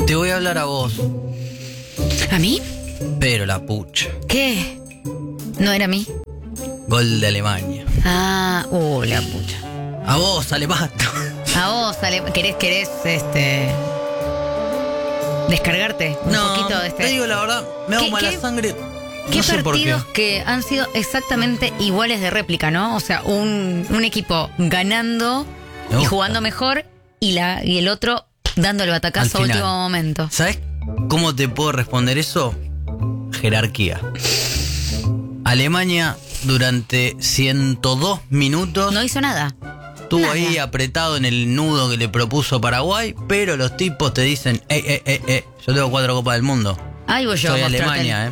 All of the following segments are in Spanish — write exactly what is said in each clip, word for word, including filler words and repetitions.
Te voy a hablar a vos. ¿A mí? Pero la pucha. ¿Qué? ¿No era a mí? Gol de Alemania. Ah, uh, la pucha. A vos, alemán. A vos, Ale... ¿querés, querés, este... descargarte un no, poquito de este? Te digo la verdad, me hago mala qué, sangre. ¿Qué no sé partidos por qué. que han sido exactamente iguales de réplica, no? O sea, un, un equipo ganando Me y gusta. jugando mejor y, la, y el otro dando el batacazo a Al final. último momento. ¿Sabes cómo te puedo responder eso? Jerarquía. Alemania durante ciento dos minutos No hizo nada. estuvo nada. ahí apretado en el nudo que le propuso Paraguay, pero los tipos te dicen, eh, eh, eh, eh, yo tengo cuatro copas del mundo. Ahí voy yo Soy a mostrarte. Alemania, eh.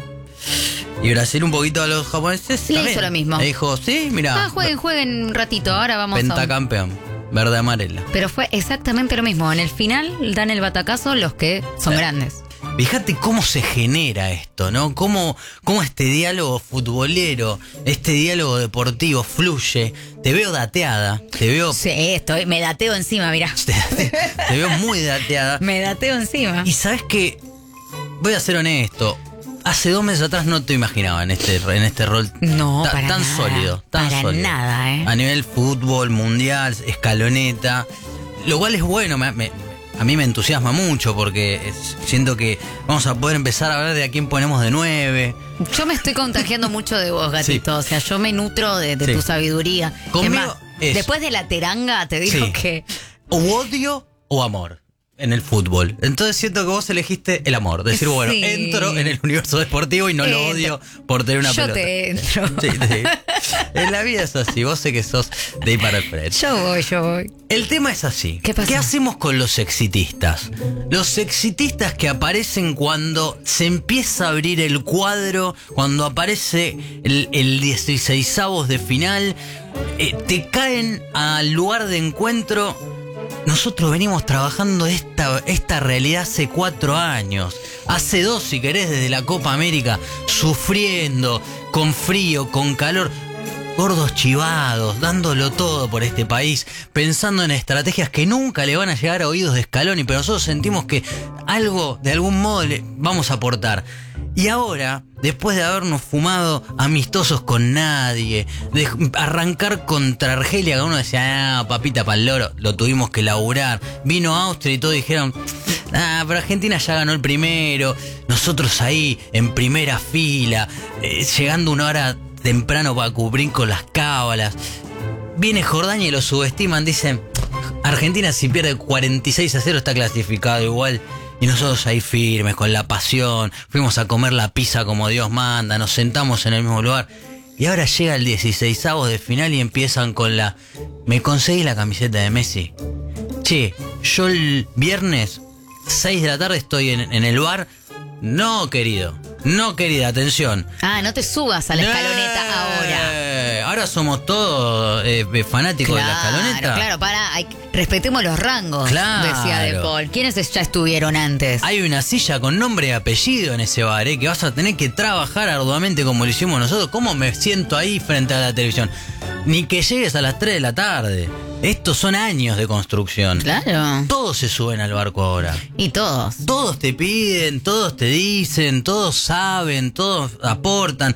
Y Brasil un poquito a los japoneses Le también. hizo lo mismo. Le dijo, sí, mira, Ah, jueguen, jueguen un ratito. Ahora vamos a... pentacampeón, verde amarela. Pero fue exactamente lo mismo. En el final dan el batacazo los que son Sí. grandes. Fíjate cómo se genera esto, ¿no? Cómo, cómo este diálogo futbolero, este diálogo deportivo fluye. Te veo dateada, te veo, Sí, estoy, me dateo encima, mirá. te, te veo muy dateada. Me dateo encima. Y sabes que, voy a ser honesto, hace dos meses atrás no te imaginaba en este, en este rol No, ta- para tan nada. sólido, tan Para sólido. nada, ¿eh? A nivel fútbol, mundial, escaloneta, lo cual es bueno, me- me- a mí me entusiasma mucho porque es- siento que vamos a poder empezar a hablar de a quién ponemos de nueve. Yo me estoy contagiando mucho de vos, gatito. O sea, yo me nutro de, de Sí. tu sabiduría. Conmigo es más, es- después de la teranga, te digo Sí. que... O odio o amor en el fútbol. Entonces siento que vos elegiste el amor. Decir, bueno, Sí. entro en el universo deportivo y no lo Entro. odio por tener una Yo pelota. te entro. Sí, sí. En la vida es así. Vos sé que sos de ahí para el frente. Yo voy, yo voy. El tema es así. ¿Qué pasa? hacemos con los exitistas? Los exitistas que aparecen cuando se empieza a abrir el cuadro, cuando aparece el, el dieciseisavos de final, eh, te caen al lugar de encuentro. Nosotros venimos trabajando esta, esta realidad hace cuatro años. Hace dos, si querés, desde la Copa América, sufriendo, con frío, con calor. Gordos chivados, dándolo todo por este país, pensando en estrategias que nunca le van a llegar a oídos de Scaloni, pero nosotros sentimos que algo, de algún modo, le vamos a aportar. Y ahora, después de habernos fumado amistosos con nadie, de arrancar contra Argelia, que uno decía, ah, papita pa'l loro, lo tuvimos que laburar. Vino Austria y todos dijeron, ah, pero Argentina ya ganó el primero. Nosotros ahí, en primera fila, eh, llegando una hora temprano para cubrir con las cábalas. Viene Jordania y lo subestiman, dicen, Argentina si pierde cuarenta y seis a cero está clasificado igual. Y nosotros ahí firmes, con la pasión, fuimos a comer la pizza como Dios manda, nos sentamos en el mismo lugar. Y ahora llega el dieciseisavos de final y empiezan con la, ¿me conseguí la camiseta de Messi? Che, yo el viernes, seis de la tarde estoy en, en el bar. No, querido, no, querida, atención. Ah, no te subas a la escaloneta Eh, ahora. Ahora somos todos eh, fanáticos de la escaloneta. Claro, para, hay- respetemos los rangos, Claro. decía De Paul. ¿Quiénes ya estuvieron antes? Hay una silla con nombre y apellido en ese bar, eh, que vas a tener que trabajar arduamente como lo hicimos nosotros. ¿Cómo me siento ahí frente a la televisión? Ni que llegues a las tres de la tarde. Estos son años de construcción. Claro. Todos se suben al barco ahora. Y todos. Todos te piden, todos te dicen, todos saben, todos aportan.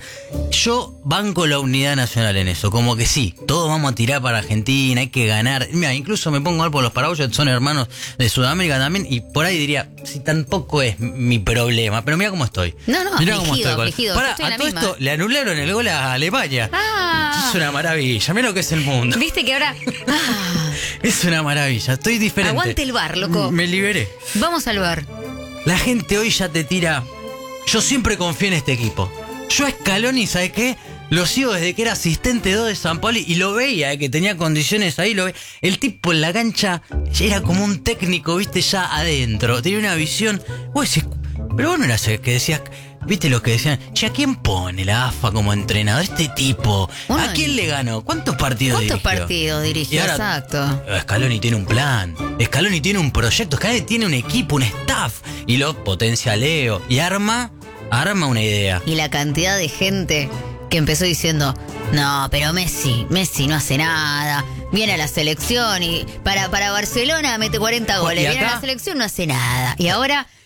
Yo banco la unidad nacional en eso, como que sí, todos vamos a tirar para Argentina, hay que ganar. Mira, incluso me pongo mal por los paraguayos, son hermanos de Sudamérica también, y por ahí diría, si tampoco es mi problema, pero mira cómo estoy. No, no, Mirá cómo afligido, estoy con- afligido, Pará, yo estoy en a la todo misma. esto le anularon el gol a Alemania. Ah. Es una maravilla, mira lo que es el mundo. Viste que ahora... Ah, Es una maravilla, estoy diferente. aguante el bar, loco. Me liberé. Vamos al bar. La gente hoy ya te tira. Yo siempre confié en este equipo. Yo a Scaloni, ¿sabes qué? Lo sigo desde que era asistente dos de San Pauli y lo veía, eh, que tenía condiciones ahí. Lo ve. El tipo en la cancha era como un técnico, viste, ya adentro. Tenía una visión. Vos decís, pero vos no eras el que decías. ¿Viste lo que decían? Che, ¿a quién pone la A F A como entrenador? Este tipo. ¿A Ay. quién le ganó? ¿Cuántos partidos ¿Cuántos dirigió? partidos Y dirigió? ahora- Exacto. Scaloni tiene un plan, Scaloni tiene un proyecto, Scaloni tiene un equipo, un staff, y lo potencia a Leo, y arma, arma una idea. Y la cantidad de gente que empezó diciendo, no, pero Messi, Messi no hace nada. Viene a la selección y para, para Barcelona mete cuarenta goles. ¿Y Viene a acá? la selección, no hace nada. Y ahora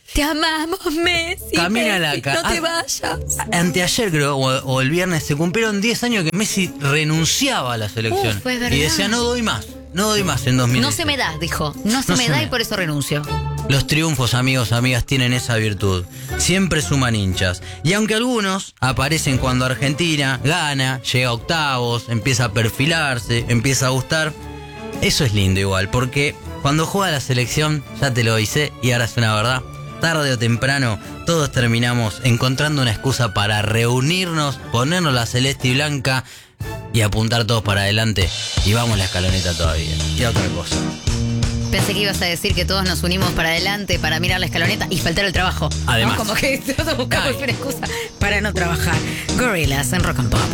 Te amamos, Messi. Camina Messi, la ca- no te ah, vayas. Anteayer creo, o, o el viernes, se cumplieron diez años que Messi renunciaba a la selección. Uf, es verdad. Y decía, no doy más, no doy más en dos mil dieciséis. No se me da, dijo. No se No me se da me y da. por eso renuncio. Los triunfos, amigos, amigas, tienen esa virtud. Siempre suman hinchas. Y aunque algunos aparecen cuando Argentina gana, llega a octavos, empieza a perfilarse, empieza a gustar, eso es lindo igual, porque cuando juega la selección, ya te lo hice y ahora es una verdad, tarde o temprano todos terminamos encontrando una excusa para reunirnos, ponernos la celeste y blanca y apuntar todos para adelante. Y vamos la escaloneta todavía. Y otra cosa. Pensé que ibas a decir que todos nos unimos para adelante para mirar la escaloneta y faltar el trabajo. Además. ¿No? Como que todos buscamos Ay. una excusa para no trabajar. Gorillaz en Rock and Pop.